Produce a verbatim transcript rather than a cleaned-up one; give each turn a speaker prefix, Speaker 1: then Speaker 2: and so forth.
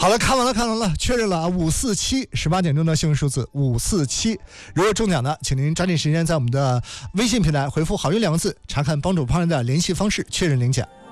Speaker 1: 好了，看完了，看完了，确认了啊，五四七，十八点钟的幸运数字五四七。如果中奖呢，请您抓紧时间在我们的微信平台回复“好运”两个字，查看帮主胖人的联系方式，确认领奖。